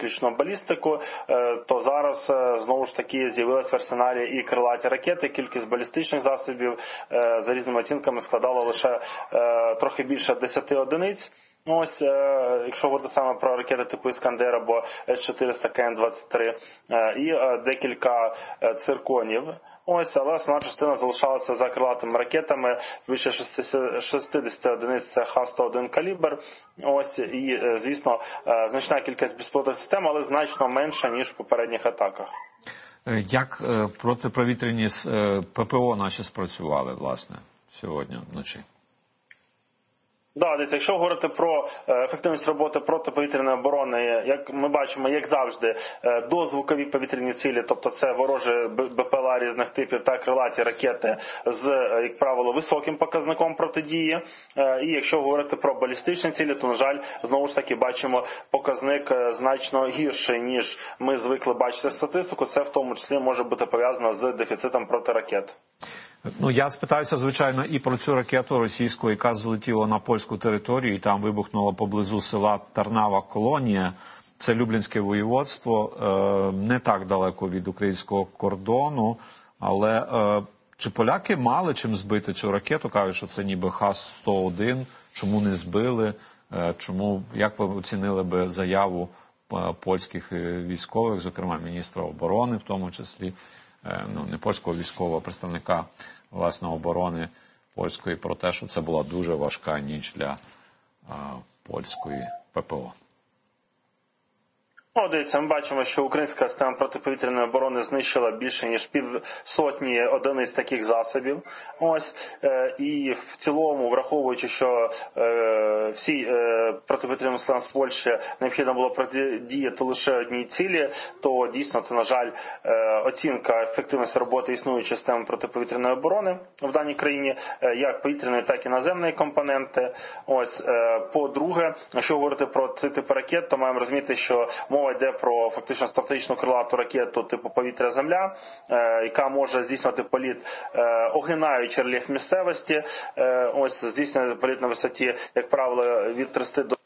виключно балістику, то зараз знову ж таки з'явилась в арсеналі і крилаті ракети. Кількість балістичних засобів за різними оцінками складала лише трохи більше 10 одиниць. Ось, якщо говорити саме про ракети типу «Іскандер» або С-400 КН-23 і декілька цирконів. Ось, але основна частина залишалася за крилатими ракетами, більше 60 одиниць це Х-101 калібр. Ось, і, звісно, значна кількість безпілотних систем, але значно менша, ніж в попередніх атаках. Як протиповітряні ППО наші спрацювали, власне, сьогодні вночі? Да, дивіться, якщо говорити про ефективність роботи протиповітряної оборони, як ми бачимо, як завжди, дозвукові повітряні цілі, тобто це ворожі БПЛА різних типів та крилаті ракети з, як правило, високим показником протидії. І якщо говорити про балістичні цілі, то, на жаль, знову ж таки бачимо показник значно гірший, ніж ми звикли бачити статистику. Це в тому числі може бути пов'язано з дефіцитом протиракет. Ну, я спитаюся, звичайно, і про цю ракету російську, яка злетіла на польську територію, і там вибухнула поблизу села Тарнава-Колонія. Це Люблінське воєводство, не так далеко від українського кордону. Але чи поляки мали чим збити цю ракету? Кажуть, що це ніби Х-101. Чому не збили? Чому, як ви оцінили би заяву польських військових, зокрема міністра оборони в тому числі, не польського військового представника, власне, оборони польської, про те, що це була дуже важка ніч для польської ППО? Дивіться, ми бачимо, що українська система протиповітряної оборони знищила більше, ніж 50 одиниць таких засобів. Ось, і в цілому, враховуючи, що всі протиповітряним силам з Польщі необхідно було протидіяти лише одній цілі, то дійсно це, на жаль, оцінка ефективності роботи існуючої системи протиповітряної оборони в даній країні, як повітряної, так і наземної компоненти. Ось, по-друге, якщо говорити про ці типи ракет, то маємо розуміти, що мова йде про фактично стратегічну крилату ракету типу повітря-земля, яка може здійснювати політ, огинаючи рельєф місцевості. Ось, здійснює політ на висоті, як правило, від 30 до...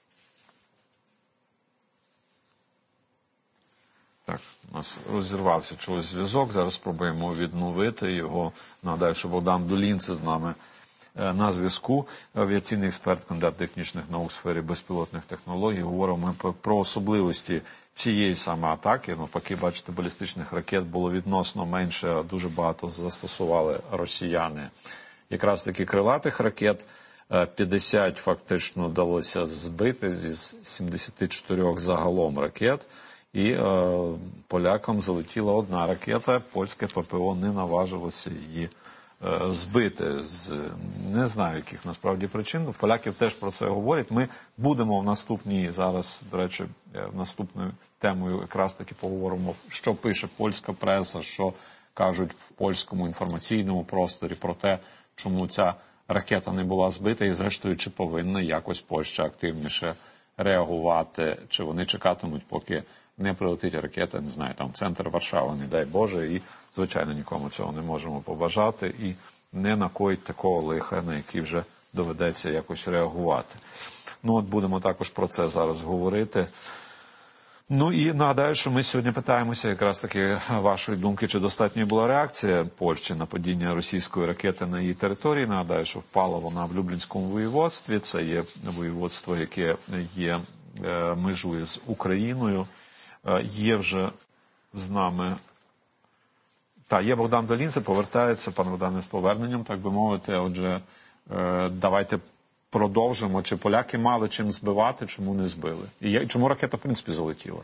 Так, у нас розірвався чогось зв'язок, зараз спробуємо відновити його. Нагадаю, що Богдан Долінце з нами на зв'язку, авіаційний експерт, кандидат технічних наук у сфері безпілотних технологій. Говоримо ми про особливості цієї саме атаки. Навпаки, бачите, балістичних ракет було відносно менше, дуже багато застосували росіяни. Якраз таки крилатих ракет 50 фактично вдалося збити зі 74 загалом ракет. І полякам залетіла одна ракета, польське ППО не наважилося її збити з не знаю яких насправді причин. Поляків теж про це говорять. Ми будемо в наступній зараз, до речі, наступною темою якраз таки поговоримо, що пише польська преса, що кажуть в польському інформаційному просторі про те, чому ця ракета не була збита і зрештою чи повинна якось Польща активніше реагувати, чи вони чекатимуть, поки не прилетить ракета, не знаю, там в центр Варшави, не дай Боже, і, звичайно, нікому цього не можемо побажати, і не накоїть такого лиха, на який вже доведеться якось реагувати. Ну, от будемо також про це зараз говорити. Ну, і нагадаю, що ми сьогодні питаємося якраз таки вашої думки, чи достатньою була реакція Польщі на падіння російської ракети на її території. Нагадаю, що впала вона в Люблінському воєводстві, це є воєводство, яке межує з Україною. Є вже з нами, є Богдан Долінце, повертається, пан Богдане, з поверненням, так би мовити. Отже, давайте продовжимо. Чи поляки мали чим збивати, чому не збили? І чому ракета, в принципі, залетіла?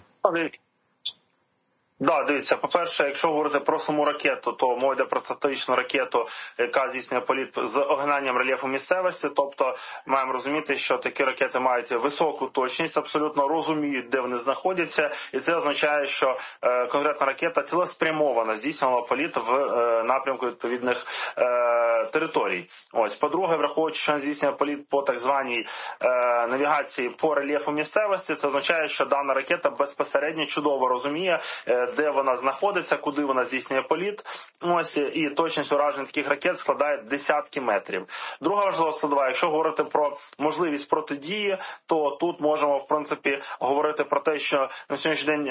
Да, дивіться, по-перше, якщо говорити про саму ракету, то мова йде про стратегічну ракету, яка здійснює політ з огинанням рельєфу місцевості. Тобто маємо розуміти, що такі ракети мають високу точність, абсолютно розуміють, де вони знаходяться. І це означає, що конкретна ракета цілеспрямовано здійснювала політ в напрямку відповідних територій. Ось, по-друге, враховуючи, що він здійснює політ по так званій навігації по рельєфу місцевості, це означає, що дана ракета безпосередньо чудово розуміє, де вона знаходиться, куди вона здійснює політ. Ось, і точність уражень таких ракет складає десятки метрів. Друга важлива складова, якщо говорити про можливість протидії, то тут можемо, в принципі, говорити про те, що на сьогоднішній день